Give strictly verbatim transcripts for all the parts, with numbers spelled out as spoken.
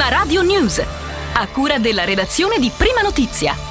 Prima Radio News, a cura della redazione di Prima Notizia.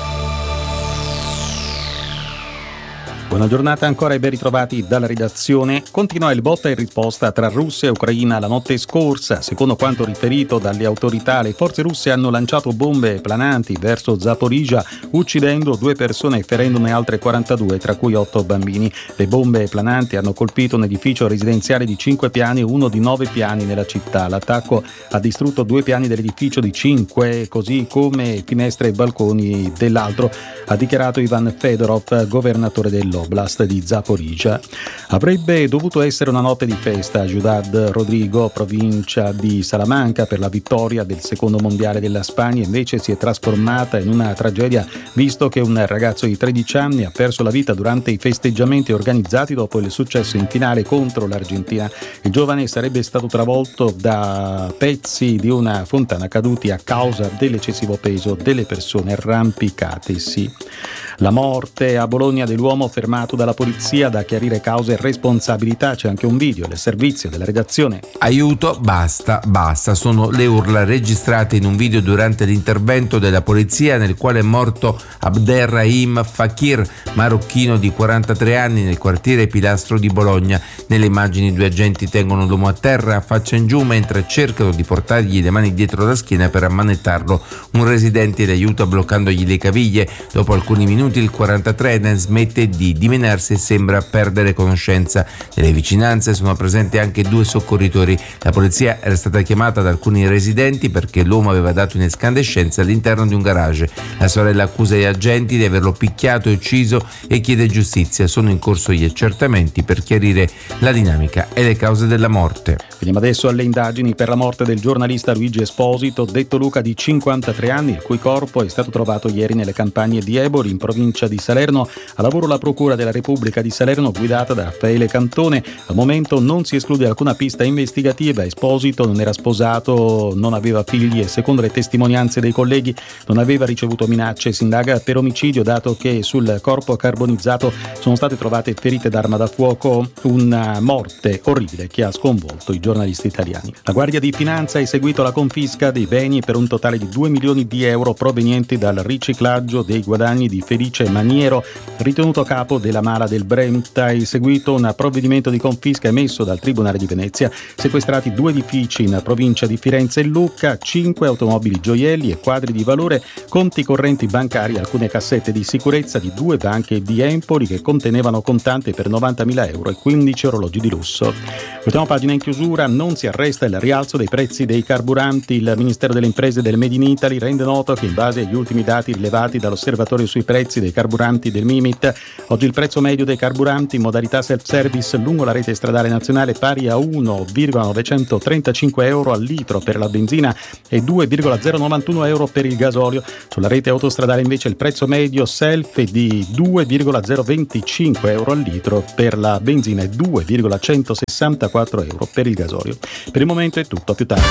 Buona giornata ancora e ben ritrovati dalla redazione. Continua il botta e risposta tra Russia e Ucraina la notte scorsa. Secondo quanto riferito dalle autorità, le forze russe hanno lanciato bombe plananti verso Zaporizhzhia, uccidendo due persone e ferendone altre quarantadue, tra cui otto bambini. Le bombe plananti hanno colpito un edificio residenziale di cinque piani e uno di nove piani nella città. L'attacco ha distrutto due piani dell'edificio di cinque, così come finestre e balconi dell'altro, ha dichiarato Ivan Fedorov, governatore dell'Oblast di Zaporizhzhia. Avrebbe dovuto essere una notte di festa a Ciudad Rodrigo, provincia di Salamanca, per la vittoria del secondo mondiale della Spagna, invece si è trasformata in una tragedia, visto che un ragazzo di tredici anni ha perso la vita durante i festeggiamenti organizzati dopo il successo in finale contro l'Argentina. Il giovane sarebbe stato travolto da pezzi di una fontana caduti a causa dell'eccessivo peso delle persone arrampicatesi. La morte a Bologna dell'uomo fermato dalla polizia, da chiarire cause e responsabilità. C'è anche un video del servizio della redazione. Aiuto, basta, basta. Sono le urla registrate in un video durante l'intervento della polizia nel quale è morto Abderrahim Fakir, marocchino di quarantatré anni, nel quartiere Pilastro di Bologna. Nelle immagini due agenti tengono l'uomo a terra a faccia in giù mentre cercano di portargli le mani dietro la schiena per ammanettarlo. Un residente le aiuta bloccandogli le caviglie. Dopo alcuni minuti il quarantatreenne smette di dimenarsi e sembra perdere conoscenza. Nelle vicinanze sono presenti anche due soccorritori. La polizia era stata chiamata da alcuni residenti perché l'uomo aveva dato un'escandescenza all'interno di un garage. La sorella accusa gli agenti di averlo picchiato e ucciso e chiede giustizia. Sono in corso gli accertamenti per chiarire la dinamica e le cause della morte. Veniamo adesso alle indagini per la morte del giornalista Luigi Esposito, detto Luca, di cinquantatré anni, il cui corpo è stato trovato ieri nelle campagne di Eboli, in provincia di Salerno. A lavoro la Procura della Repubblica di Salerno, guidata da Raffaele Cantone. Al momento non si esclude alcuna pista investigativa. Esposito non era sposato, non aveva figli e, secondo le testimonianze dei colleghi, non aveva ricevuto minacce. Si indaga per omicidio, dato che sul corpo carbonizzato sono state trovate ferite d'arma da fuoco, una morte orribile che ha sconvolto i giornalisti italiani. La Guardia di Finanza ha eseguito la confisca dei beni per un totale di due milioni di euro provenienti dal riciclaggio dei guadagni di Felice Maniero, ritenuto capo della Mala del Brenta. Ha eseguito un provvedimento di confisca emesso dal Tribunale di Venezia. Sequestrati due edifici in provincia di Firenze e Lucca, cinque automobili gioielli e quadri di valore, conti correnti bancari, alcune cassette di sicurezza di due banche di Empoli che contenevano contante per novantamila euro e quindici orologi di lusso. Ultima pagina in chiusura. Non si arresta il rialzo dei prezzi dei carburanti. Il Ministero delle Imprese del Made in Italy rende noto che, in base agli ultimi dati rilevati dall'Osservatorio sui prezzi dei carburanti del Mimit, oggi il prezzo medio dei carburanti in modalità self-service lungo la rete stradale nazionale è pari a uno virgola novecentotrentacinque euro al litro per la benzina e due virgola zero novantuno euro per il gasolio. Sulla rete autostradale invece il prezzo medio self è di due virgola zero venticinque euro al litro per la benzina e due virgola centosessantaquattro euro per il gasolio. Per il momento è tutto, più tardi.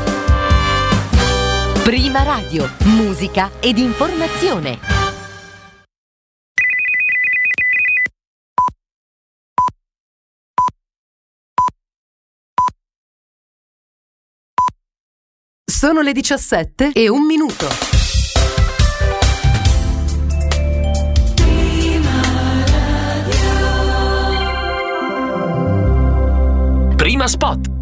Prima Radio, musica ed informazione. Sono le diciassette e un minuto. Prima Spot.